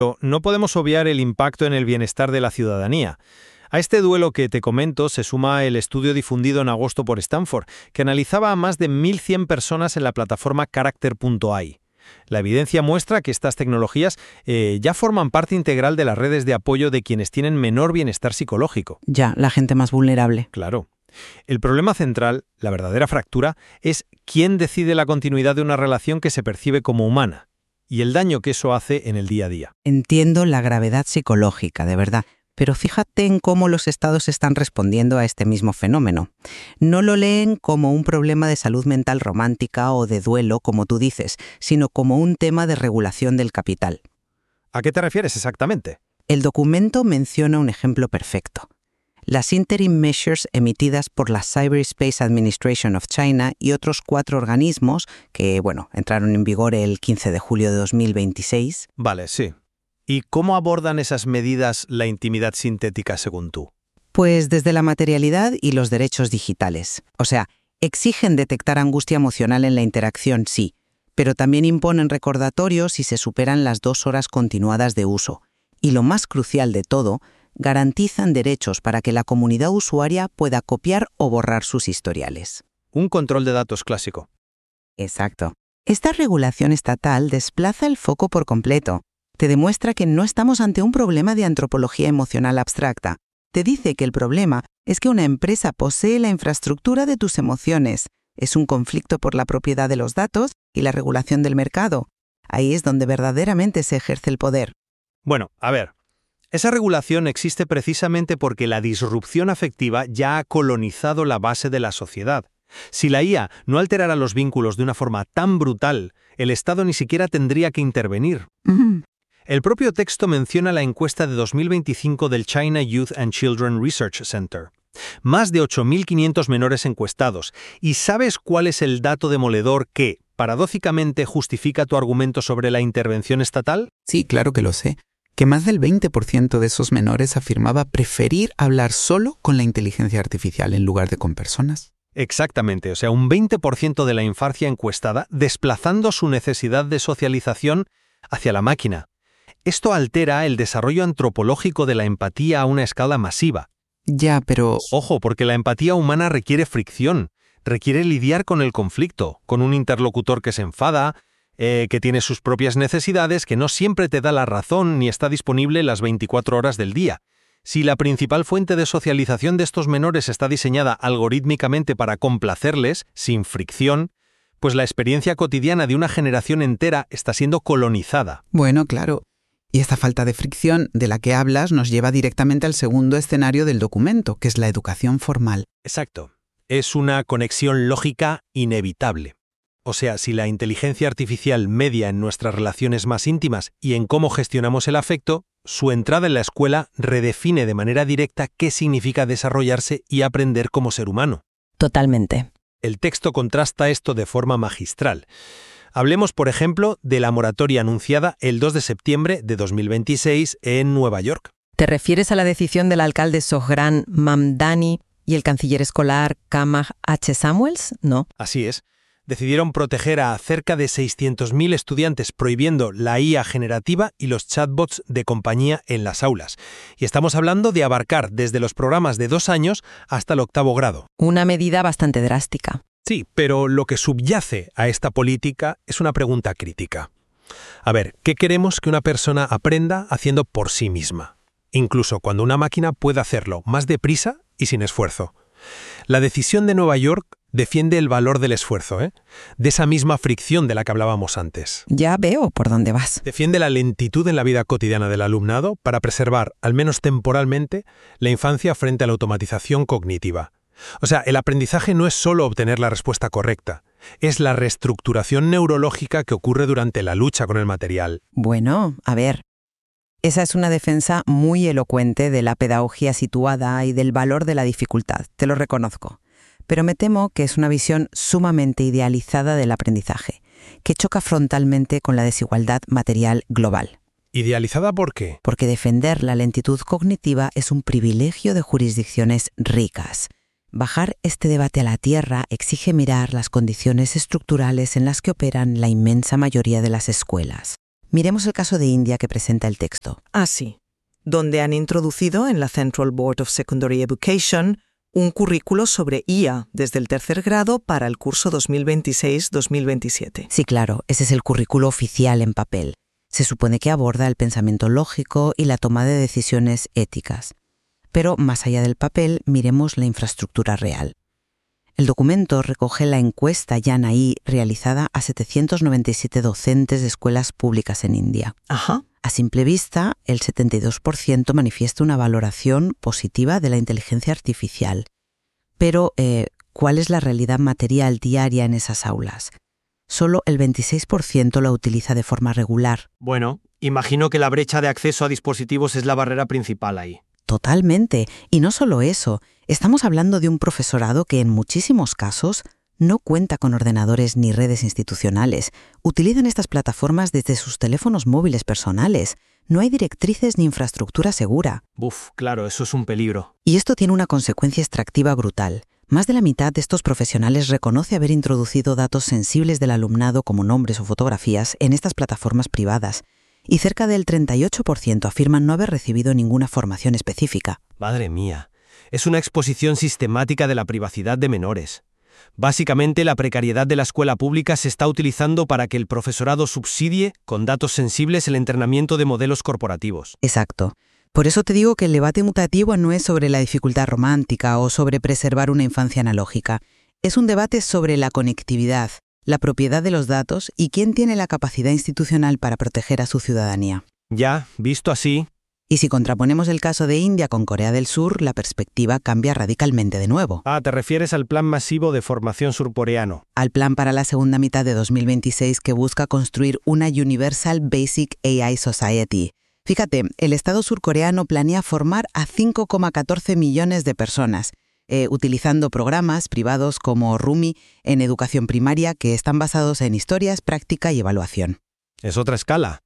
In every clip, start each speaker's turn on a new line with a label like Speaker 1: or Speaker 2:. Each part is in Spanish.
Speaker 1: Pero no podemos obviar el impacto en el bienestar de la ciudadanía. A este duelo que te comento se suma el estudio difundido en agosto por Stanford, que analizaba a más de 1.100 personas en la plataforma Character.ai. La evidencia muestra que estas tecnologías ya forman parte integral de las redes de apoyo de quienes tienen menor bienestar psicológico.
Speaker 2: Ya, la gente más vulnerable.
Speaker 1: Claro. El problema central, la verdadera fractura, es quién decide la continuidad de una relación que se percibe como humana y el daño que eso hace en el día a día.
Speaker 2: Entiendo la gravedad psicológica, de verdad. Pero fíjate en cómo los estados están respondiendo a este mismo fenómeno. No lo leen como un problema de salud mental romántica o de duelo, como tú dices, sino como un tema de regulación del capital.
Speaker 1: ¿A qué te refieres exactamente?
Speaker 2: El documento menciona un ejemplo perfecto. Las interim measures emitidas por la Cyberspace Administration of China y otros 4 organismos que, entraron en vigor el 15 de julio de 2026.
Speaker 1: Vale, sí. ¿Y cómo abordan esas medidas la intimidad sintética según tú?
Speaker 2: Pues desde la materialidad y los derechos digitales. O sea, exigen detectar angustia emocional en la interacción, sí, pero también imponen recordatorios si se superan las 2 horas continuadas de uso. Y lo más crucial de todo, garantizan derechos para que la comunidad usuaria pueda copiar o borrar sus historiales.
Speaker 1: Un control de datos clásico.
Speaker 2: Exacto. Esta regulación estatal desplaza el foco por completo. Te demuestra que no estamos ante un problema de antropología emocional abstracta. Te dice que el problema es que una empresa posee la infraestructura de tus emociones. Es un conflicto por la propiedad de los datos y la regulación del mercado. Ahí es donde verdaderamente se ejerce el poder.
Speaker 1: Bueno, a ver. Esa regulación existe precisamente porque la disrupción afectiva ya ha colonizado la base de la sociedad. Si la IA no alterara los vínculos de una forma tan brutal, el Estado ni siquiera tendría que intervenir. El propio texto menciona la encuesta de 2025 del China Youth and Children Research Center. Más de 8.500 menores encuestados. ¿Y sabes cuál es el dato demoledor que, paradójicamente, justifica tu argumento sobre la intervención estatal?
Speaker 3: Sí, claro que lo sé. Que más del 20% de esos menores afirmaba preferir hablar solo con la inteligencia artificial en lugar de con personas.
Speaker 1: Exactamente, o sea, un 20% de la infancia encuestada desplazando su necesidad de socialización hacia la máquina. Esto altera el desarrollo antropológico de la empatía a una escala masiva.
Speaker 3: Ya, pero...
Speaker 1: Ojo, porque la empatía humana requiere fricción, requiere lidiar con el conflicto, con un interlocutor que se enfada, que tiene sus propias necesidades, que no siempre te da la razón ni está disponible las 24 horas del día. Si la principal fuente de socialización de estos menores está diseñada algorítmicamente para complacerles, sin fricción, pues la experiencia cotidiana de una generación entera está siendo colonizada.
Speaker 3: Bueno, claro. Y esta falta de fricción de la que hablas nos lleva directamente al segundo escenario del documento, que es la educación formal.
Speaker 1: Exacto. Es una conexión lógica inevitable. O sea, si la inteligencia artificial media en nuestras relaciones más íntimas y en cómo gestionamos el afecto, su entrada en la escuela redefine de manera directa qué significa desarrollarse y aprender como ser humano.
Speaker 4: Totalmente.
Speaker 1: El texto contrasta esto de forma magistral. Hablemos, por ejemplo, de la moratoria anunciada el 2 de septiembre de 2026 en Nueva York.
Speaker 4: ¿Te refieres a la decisión del alcalde Sohran Mamdani y el canciller escolar Kamag H. Samuels? No.
Speaker 1: Así es. Decidieron proteger a cerca de 600.000 estudiantes prohibiendo la IA generativa y los chatbots de compañía en las aulas. Y estamos hablando de abarcar desde los programas de 2 años hasta el 8º grado.
Speaker 4: Una medida bastante drástica.
Speaker 1: Sí, pero lo que subyace a esta política es una pregunta crítica. A ver, ¿qué queremos que una persona aprenda haciendo por sí misma? Incluso cuando una máquina puede hacerlo más deprisa y sin esfuerzo. La decisión de Nueva York defiende el valor del esfuerzo, de esa misma fricción de la que hablábamos antes.
Speaker 4: Ya veo por dónde vas.
Speaker 1: Defiende la lentitud en la vida cotidiana del alumnado para preservar, al menos temporalmente, la infancia frente a la automatización cognitiva. O sea, el aprendizaje no es solo obtener la respuesta correcta, es la reestructuración neurológica que ocurre durante la lucha con el material.
Speaker 2: Bueno, a ver. Esa es una defensa muy elocuente de la pedagogía situada y del valor de la dificultad, te lo reconozco. Pero me temo que es una visión sumamente idealizada del aprendizaje, que choca frontalmente con la desigualdad material global.
Speaker 1: ¿Idealizada por qué?
Speaker 2: Porque defender la lentitud cognitiva es un privilegio de jurisdicciones ricas. Bajar este debate a la tierra exige mirar las condiciones estructurales en las que operan la inmensa mayoría de las escuelas. Miremos el caso de India que presenta el texto.
Speaker 5: Ah, sí. Donde han introducido en la Central Board of Secondary Education un currículo sobre IA desde el tercer grado para el curso 2026-2027.
Speaker 2: Sí, claro, ese es el currículo oficial en papel. Se supone que aborda el pensamiento lógico y la toma de decisiones éticas. Pero más allá del papel, miremos la infraestructura real. El documento recoge la encuesta Yan-AI realizada a 797 docentes de escuelas públicas en India.
Speaker 5: Ajá.
Speaker 2: A simple vista, el 72% manifiesta una valoración positiva de la inteligencia artificial. Pero, ¿cuál es la realidad material diaria en esas aulas? Solo el 26% la utiliza de forma regular.
Speaker 1: Bueno, imagino que la brecha de acceso a dispositivos es la barrera principal ahí.
Speaker 2: Totalmente. Y no solo eso, estamos hablando de un profesorado que en muchísimos casos no cuenta con ordenadores ni redes institucionales. Utilizan estas plataformas desde sus teléfonos móviles personales. No hay directrices ni infraestructura segura.
Speaker 1: Claro, eso es un peligro.
Speaker 2: Y esto tiene una consecuencia extractiva brutal. Más de la mitad de estos profesionales reconoce haber introducido datos sensibles del alumnado como nombres o fotografías en estas plataformas privadas. Y cerca del 38% afirman no haber recibido ninguna formación específica.
Speaker 1: Madre mía, es una exposición sistemática de la privacidad de menores. Básicamente, la precariedad de la escuela pública se está utilizando para que el profesorado subsidie, con datos sensibles, el entrenamiento de modelos corporativos.
Speaker 2: Exacto. Por eso te digo que el debate mutativo no es sobre la dificultad romántica o sobre preservar una infancia analógica. Es un debate sobre la conectividad, la propiedad de los datos y quién tiene la capacidad institucional para proteger a su ciudadanía.
Speaker 1: Ya, visto así.
Speaker 2: Y si contraponemos el caso de India con Corea del Sur, la perspectiva cambia radicalmente de nuevo.
Speaker 1: Ah, te refieres al plan masivo de formación surcoreano.
Speaker 2: Al plan para la segunda mitad de 2026 que busca construir una Universal Basic AI Society. Fíjate, el Estado surcoreano planea formar a 5,14 millones de personas, utilizando programas privados como Rumi en educación primaria que están basados en historias, práctica y evaluación.
Speaker 1: Es otra escala.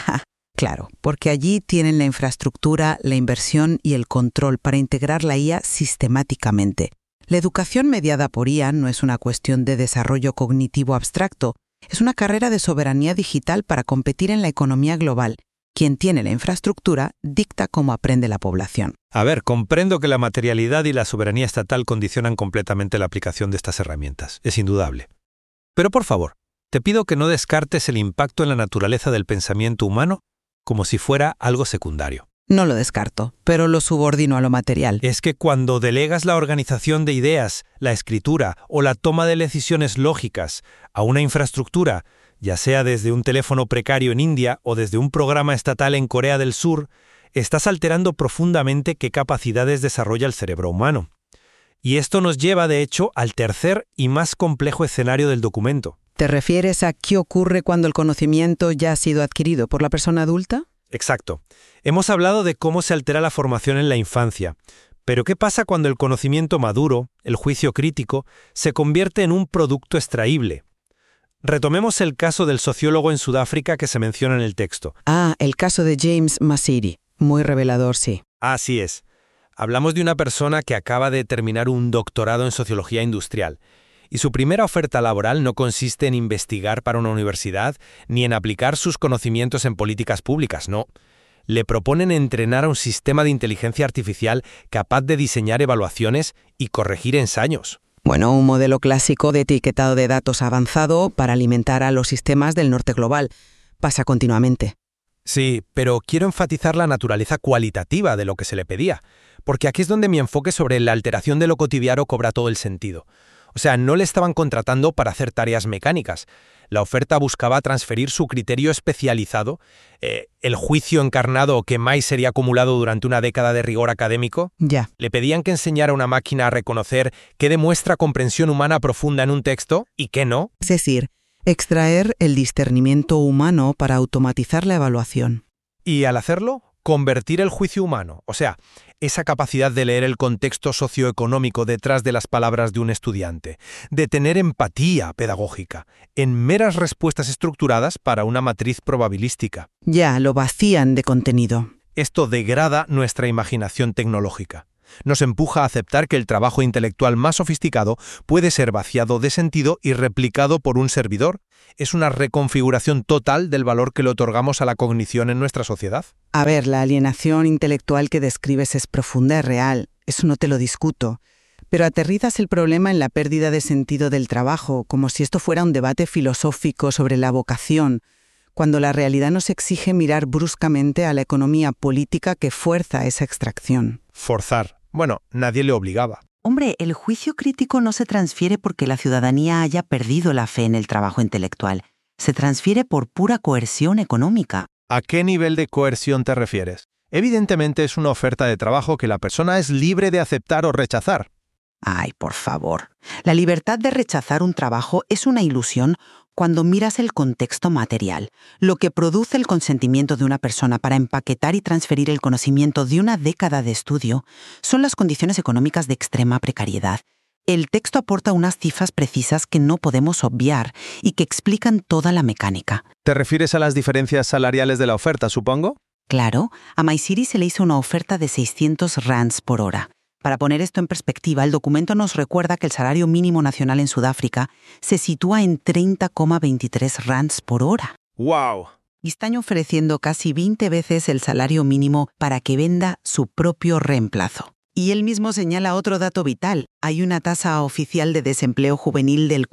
Speaker 2: Claro, porque allí tienen la infraestructura, la inversión y el control para integrar la IA sistemáticamente. La educación mediada por IA no es una cuestión de desarrollo cognitivo abstracto, es una carrera de soberanía digital para competir en la economía global. Quien tiene la infraestructura dicta cómo aprende la población.
Speaker 1: A ver, comprendo que la materialidad y la soberanía estatal condicionan completamente la aplicación de estas herramientas. Es indudable. Pero por favor, te pido que no descartes el impacto en la naturaleza del pensamiento humano como si fuera algo secundario.
Speaker 2: No lo descarto, pero lo subordino a lo material.
Speaker 1: Es que cuando delegas la organización de ideas, la escritura o la toma de decisiones lógicas a una infraestructura, ya sea desde un teléfono precario en India o desde un programa estatal en Corea del Sur, estás alterando profundamente qué capacidades desarrolla el cerebro humano. Y esto nos lleva, de hecho, al tercer y más complejo escenario del documento.
Speaker 2: ¿Te refieres a qué ocurre cuando el conocimiento ya ha sido adquirido por la persona adulta?
Speaker 1: Exacto. Hemos hablado de cómo se altera la formación en la infancia. Pero ¿qué pasa cuando el conocimiento maduro, el juicio crítico, se convierte en un producto extraíble? Retomemos el caso del sociólogo en Sudáfrica que se menciona en el texto.
Speaker 2: Ah, el caso de James Masiri. Muy revelador, sí.
Speaker 1: Así es. Hablamos de una persona que acaba de terminar un doctorado en sociología industrial. Y su primera oferta laboral no consiste en investigar para una universidad ni en aplicar sus conocimientos en políticas públicas, no. Le proponen entrenar a un sistema de inteligencia artificial capaz de diseñar evaluaciones y corregir ensayos.
Speaker 2: Bueno, un modelo clásico de etiquetado de datos avanzado para alimentar a los sistemas del norte global. Pasa continuamente.
Speaker 1: Sí, pero quiero enfatizar la naturaleza cualitativa de lo que se le pedía, porque aquí es donde mi enfoque sobre la alteración de lo cotidiano cobra todo el sentido. O sea, no le estaban contratando para hacer tareas mecánicas. La oferta buscaba transferir su criterio especializado, el juicio encarnado que más sería acumulado durante una década de rigor académico.
Speaker 2: Ya.
Speaker 1: Le pedían que enseñara a una máquina a reconocer qué demuestra comprensión humana profunda en un texto y qué no.
Speaker 2: Es decir, extraer el discernimiento humano para automatizar la evaluación.
Speaker 1: Y al hacerlo, convertir el juicio humano, o sea, esa capacidad de leer el contexto socioeconómico detrás de las palabras de un estudiante, de tener empatía pedagógica, en meras respuestas estructuradas para una matriz probabilística.
Speaker 2: Ya, lo vacían de contenido.
Speaker 1: Esto degrada nuestra imaginación tecnológica. Nos empuja a aceptar que el trabajo intelectual más sofisticado puede ser vaciado de sentido y replicado por un servidor. Es una reconfiguración total del valor que le otorgamos a la cognición en nuestra sociedad.
Speaker 2: A ver, la alienación intelectual que describes es profunda y real, eso no te lo discuto. Pero aterrizas el problema en la pérdida de sentido del trabajo, como si esto fuera un debate filosófico sobre la vocación, cuando la realidad nos exige mirar bruscamente a la economía política que fuerza esa extracción.
Speaker 1: Forzar. Bueno, nadie le obligaba.
Speaker 6: Hombre, el juicio crítico no se transfiere porque la ciudadanía haya perdido la fe en el trabajo intelectual. Se transfiere por pura coerción económica.
Speaker 1: ¿A qué nivel de coerción te refieres? Evidentemente es una oferta de trabajo que la persona es libre de aceptar o rechazar.
Speaker 6: Ay, por favor. La libertad de rechazar un trabajo es una ilusión cuando miras el contexto material, lo que produce el consentimiento de una persona para empaquetar y transferir el conocimiento de una década de estudio, son las condiciones económicas de extrema precariedad. El texto aporta unas cifras precisas que no podemos obviar y que explican toda la mecánica.
Speaker 1: ¿Te refieres a las diferencias salariales de la oferta, supongo?
Speaker 6: Claro, a MyCity se le hizo una oferta de 600 rands por hora. Para poner esto en perspectiva, el documento nos recuerda que el salario mínimo nacional en Sudáfrica se sitúa en 30,23 rands por hora.
Speaker 1: ¡Wow!
Speaker 6: Y están ofreciendo casi 20 veces el salario mínimo para que venda su propio reemplazo.
Speaker 2: Y él mismo señala otro dato vital. Hay una tasa oficial de desempleo juvenil del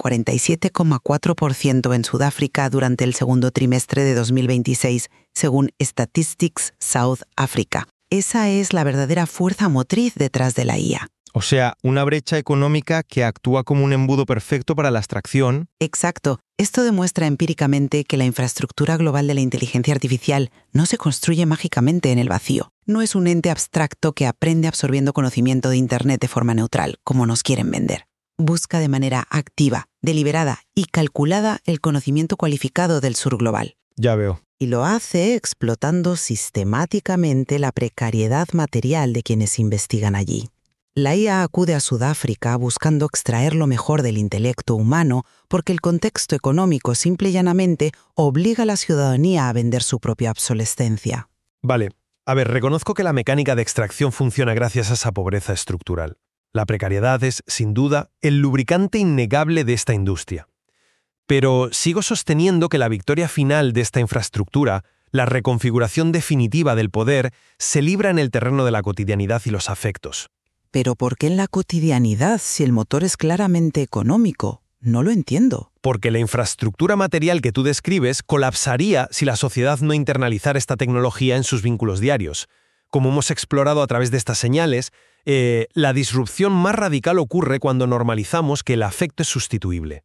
Speaker 2: 47,4% en Sudáfrica durante el segundo trimestre de 2026, según Statistics South Africa. Esa es la verdadera fuerza motriz detrás de la IA.
Speaker 1: O sea, una brecha económica que actúa como un embudo perfecto para la abstracción.
Speaker 2: Exacto. Esto demuestra empíricamente que la infraestructura global de la inteligencia artificial no se construye mágicamente en el vacío. No es un ente abstracto que aprende absorbiendo conocimiento de Internet de forma neutral, como nos quieren vender. Busca de manera activa, deliberada y calculada el conocimiento cualificado del sur global.
Speaker 1: Ya veo.
Speaker 2: Y lo hace explotando sistemáticamente la precariedad material de quienes investigan allí. La IA acude a Sudáfrica buscando extraer lo mejor del intelecto humano porque el contexto económico simple y llanamente obliga a la ciudadanía a vender su propia obsolescencia.
Speaker 1: Vale. A ver, reconozco que la mecánica de extracción funciona gracias a esa pobreza estructural. La precariedad es, sin duda, el lubricante innegable de esta industria. Pero sigo sosteniendo que la victoria final de esta infraestructura, la reconfiguración definitiva del poder, se libra en el terreno de la cotidianidad y los afectos.
Speaker 2: ¿Pero por qué en la cotidianidad si el motor es claramente económico? No lo entiendo.
Speaker 1: Porque la infraestructura material que tú describes colapsaría si la sociedad no internalizara esta tecnología en sus vínculos diarios. Como hemos explorado a través de estas señales, la disrupción más radical ocurre cuando normalizamos que el afecto es sustituible.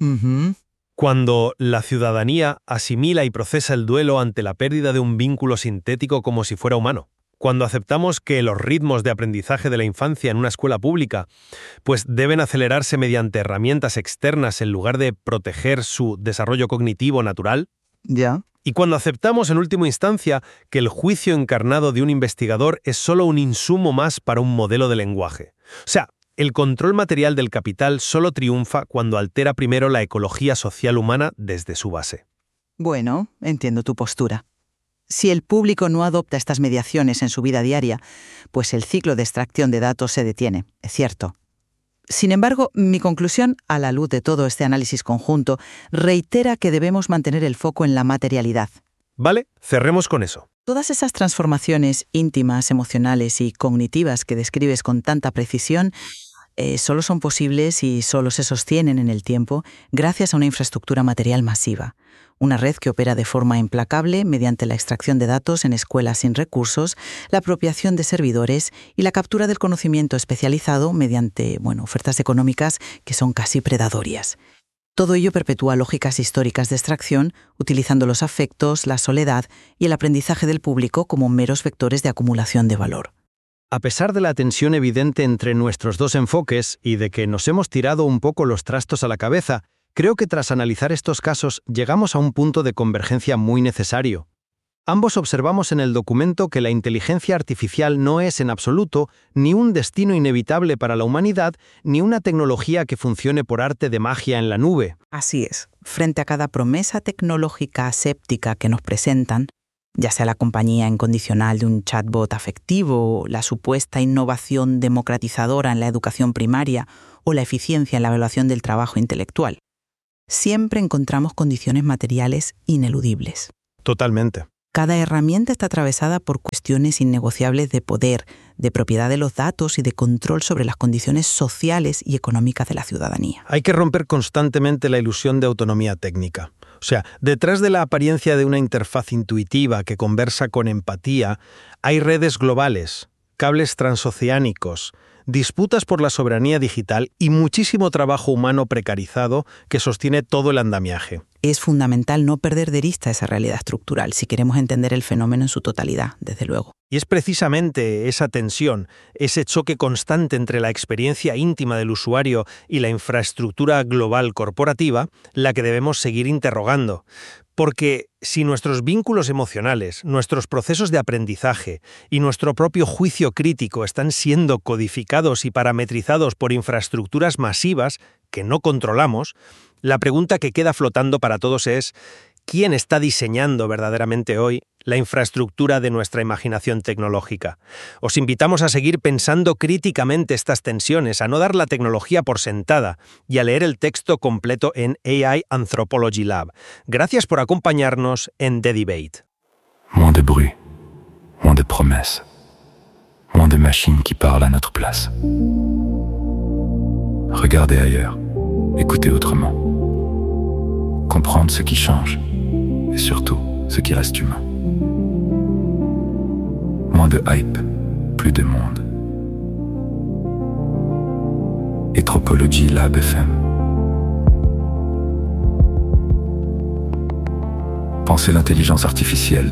Speaker 1: Cuando la ciudadanía asimila y procesa el duelo ante la pérdida de un vínculo sintético como si fuera humano. Cuando aceptamos que los ritmos de aprendizaje de la infancia en una escuela pública pues deben acelerarse mediante herramientas externas en lugar de proteger su desarrollo cognitivo natural.
Speaker 2: Ya.
Speaker 1: Y cuando aceptamos en última instancia que el juicio encarnado de un investigador es solo un insumo más para un modelo de lenguaje. O sea, el control material del capital solo triunfa cuando altera primero la ecología social humana desde su base.
Speaker 2: Bueno, entiendo tu postura. Si el público no adopta estas mediaciones en su vida diaria, pues el ciclo de extracción de datos se detiene, es cierto. Sin embargo, mi conclusión, a la luz de todo este análisis conjunto, reitera que debemos mantener el foco en la materialidad.
Speaker 1: Vale, cerremos con eso.
Speaker 2: Todas esas transformaciones íntimas, emocionales y cognitivas que describes con tanta precisión solo son posibles y solo se sostienen en el tiempo gracias a una infraestructura material masiva. Una red que opera de forma implacable mediante la extracción de datos en escuelas sin recursos, la apropiación de servidores y la captura del conocimiento especializado mediante, ofertas económicas que son casi predatorias. Todo ello perpetúa lógicas históricas de extracción, utilizando los afectos, la soledad y el aprendizaje del público como meros vectores de acumulación de valor.
Speaker 1: A pesar de la tensión evidente entre nuestros dos enfoques y de que nos hemos tirado un poco los trastos a la cabeza, creo que tras analizar estos casos llegamos a un punto de convergencia muy necesario. Ambos observamos en el documento que la inteligencia artificial no es en absoluto ni un destino inevitable para la humanidad, ni una tecnología que funcione por arte de magia en la nube.
Speaker 2: Así es. Frente a cada promesa tecnológica aséptica que nos presentan,
Speaker 6: ya sea la compañía incondicional de un chatbot afectivo, la supuesta innovación democratizadora en la educación primaria o la eficiencia en la evaluación del trabajo intelectual. Siempre encontramos condiciones materiales ineludibles.
Speaker 1: Totalmente.
Speaker 6: Cada herramienta está atravesada por cuestiones innegociables de poder, de propiedad de los datos y de control sobre las condiciones sociales y económicas de la ciudadanía.
Speaker 1: Hay que romper constantemente la ilusión de autonomía técnica. O sea, detrás de la apariencia de una interfaz intuitiva que conversa con empatía, hay redes globales, cables transoceánicos, disputas por la soberanía digital y muchísimo trabajo humano precarizado que sostiene todo el andamiaje.
Speaker 6: Es fundamental no perder de vista esa realidad estructural si queremos entender el fenómeno en su totalidad, desde luego.
Speaker 1: Y es precisamente esa tensión, ese choque constante entre la experiencia íntima del usuario y la infraestructura global corporativa, la que debemos seguir interrogando. Porque si nuestros vínculos emocionales, nuestros procesos de aprendizaje y nuestro propio juicio crítico están siendo codificados y parametrizados por infraestructuras masivas que no controlamos, la pregunta que queda flotando para todos es ¿quién está diseñando verdaderamente hoy la infraestructura de nuestra imaginación tecnológica? Os invitamos a seguir pensando críticamente estas tensiones, a no dar la tecnología por sentada y a leer el texto completo en AI Anthropology Lab. Gracias por acompañarnos en The Debate.
Speaker 7: Moins de bruit, moins de promesses, moins de machines qui parlent à notre place. Regardez ailleurs, écoutez autrement. Comprendre ce qui change et surtout ce qui reste humain. Moins de hype, plus de monde. Anthropology Lab FM. Pensez l'intelligence artificielle